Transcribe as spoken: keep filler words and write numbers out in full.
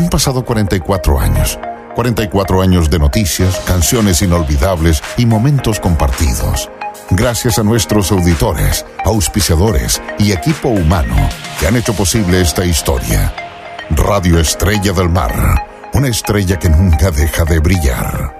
Han pasado cuarenta y cuatro años. cuarenta y cuatro años de noticias, canciones inolvidables y momentos compartidos. Gracias a nuestros auditores, auspiciadores y equipo humano que han hecho posible esta historia. Radio Estrella del Mar, una estrella que nunca deja de brillar.